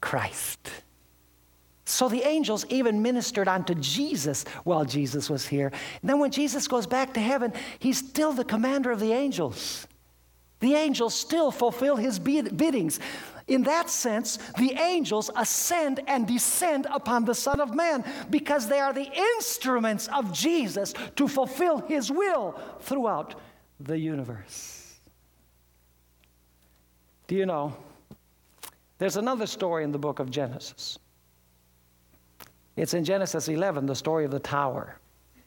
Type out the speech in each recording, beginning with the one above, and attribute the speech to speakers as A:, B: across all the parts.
A: Christ. So the angels even ministered unto Jesus while Jesus was here. And then when Jesus goes back to heaven, he's still the commander of the angels. The angels still fulfill his biddings. In that sense, the angels ascend and descend upon the Son of Man because they are the instruments of Jesus to fulfill his will throughout the universe. Do you know, there's another story in the book of Genesis. It's in Genesis 11, the story of the tower.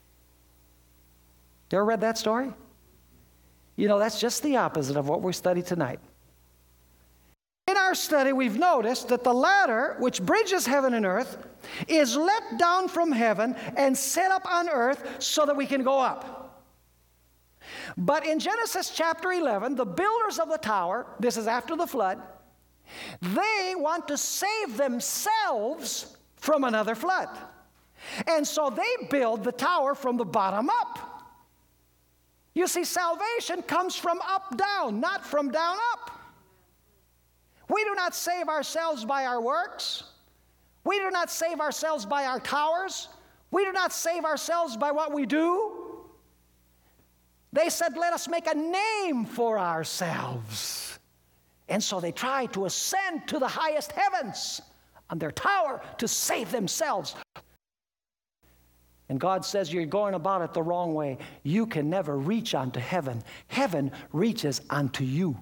A: You ever read that story? You know, that's just the opposite of what we study tonight. In our study, we've noticed that the ladder, which bridges heaven and earth, is let down from heaven and set up on earth so that we can go up. But in Genesis chapter 11, the builders of the tower, this is after the flood, they want to save themselves from another flood. And so they build the tower from the bottom up. You see, salvation comes from up down, not from down up. We do not save ourselves by our works. We do not save ourselves by our towers. We do not save ourselves by what we do. They said, let us make a name for ourselves. And so they try to ascend to the highest heavens on their tower to save themselves. And God says, you're going about it the wrong way. You can never reach unto heaven. Heaven reaches unto you.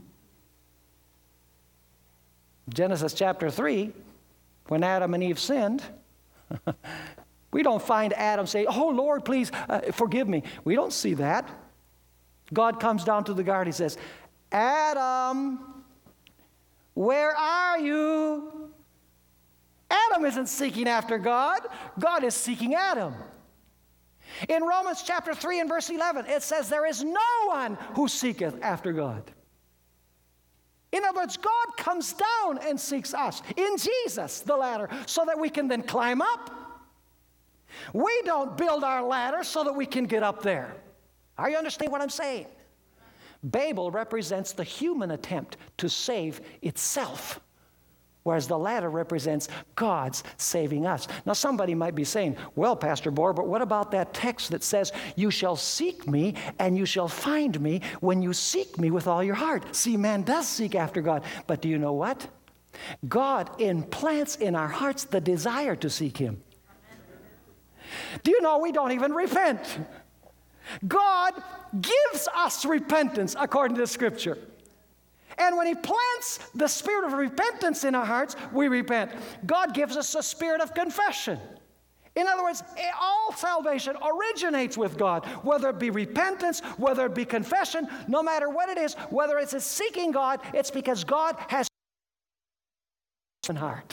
A: Genesis chapter 3, when Adam and Eve sinned, we don't find Adam say, oh, Lord, please forgive me. We don't see that. God comes down to the garden. He says, Adam, where are you? Adam isn't seeking after God. God is seeking Adam. In Romans chapter 3 and verse 11, it says, there is no one who seeketh after God. In other words, God comes down and seeks us in Jesus, the ladder, so that we can then climb up. We don't build our ladder so that we can get up there. Are you understanding what I'm saying? Babel represents the human attempt to save itself, whereas the ladder represents God's saving us. Now, somebody might be saying, well, Pastor Bohr, but what about that text that says, you shall seek me and you shall find me when you seek me with all your heart? See, man does seek after God. But do you know what? God implants in our hearts the desire to seek him. Do you know we don't even repent? God gives us repentance according to the Scripture. And when he plants the spirit of repentance in our hearts, we repent. God gives us a spirit of confession. In other words, all salvation originates with God, whether it be repentance, whether it be confession, no matter what it is, whether it's a seeking God, it's because God has a heart.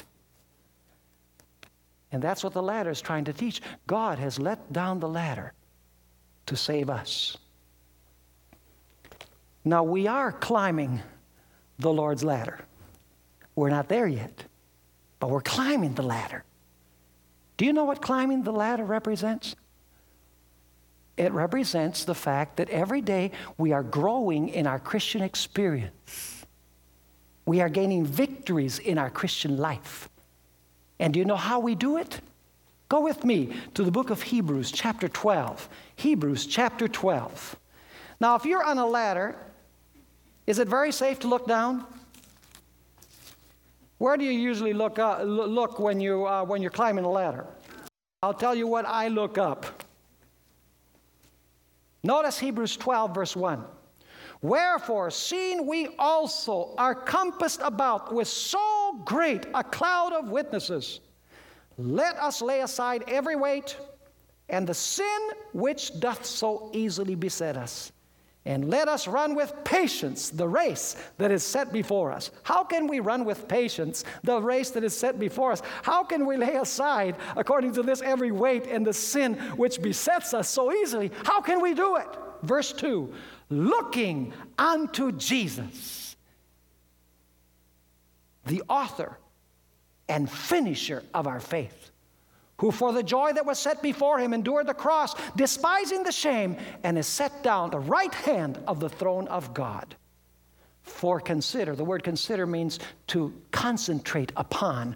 A: And that's what the ladder is trying to teach. God has let down the ladder to save us. Now we are climbing the Lord's ladder. We're not there yet, but we're climbing the ladder. Do you know what climbing the ladder represents? It represents the fact that every day we are growing in our Christian experience. We are gaining victories in our Christian life. And do you know how we do it? Go with me to the book of Hebrews, chapter 12. Hebrews, chapter 12. Now, if you're on a ladder, is it very safe to look down? Where do you usually look when you're climbing a ladder? I'll tell you what I look up. Notice Hebrews 12, verse 1. Wherefore, seeing we also are compassed about with so great a cloud of witnesses, let us lay aside every weight and the sin which doth so easily beset us. And let us run with patience the race that is set before us. How can we run with patience the race that is set before us? How can we lay aside, according to this, every weight and the sin which besets us so easily? How can we do it? Verse 2, looking unto Jesus, the author and finisher of our faith, who for the joy that was set before him endured the cross, despising the shame, and is set down at the right hand of the throne of God. For consider, the word consider means to concentrate upon